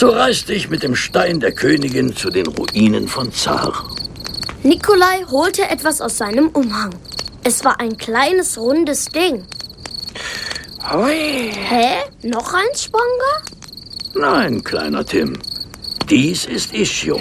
So reiste ich mit dem Stein der Königin zu den Ruinen von Zar. Nikolai holte etwas aus seinem Umhang. Es war ein kleines, rundes Ding. Hui. Hä? Noch eins, Spongor? Nein, kleiner Tim. Dies ist Ischio.